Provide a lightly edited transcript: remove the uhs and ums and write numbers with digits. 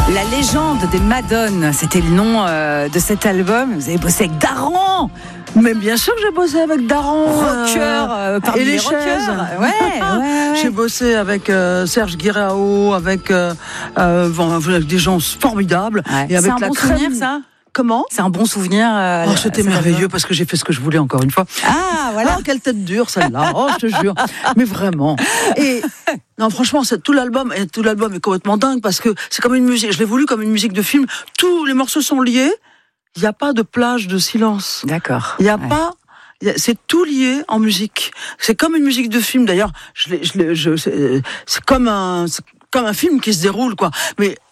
La légende des Madones, c'était le nom de cet album. Vous avez bossé avec Daran. Mais bien sûr que j'ai bossé avec Daran. Rocker, parmi et les rockers. chaises. Ouais. J'ai bossé avec Serge Guirao, avec des gens formidables. Ouais. Et avec C'est un la bon crème. souvenir, ça ? Comment ? C'est un bon souvenir. C'était merveilleux parce que j'ai fait ce que je voulais encore une fois. Ah, voilà. Oh, quelle tête dure celle-là. Oh, je te jure. Mais vraiment. Et non, franchement, tout l'album est complètement dingue parce que c'est comme une musique. Je l'ai voulu comme une musique de film. Tous les morceaux sont liés. Il n'y a pas de plage de silence. D'accord. Il n'y a pas. C'est tout lié en musique. C'est comme une musique de film. D'ailleurs, c'est comme un film qui se déroule, quoi. Mais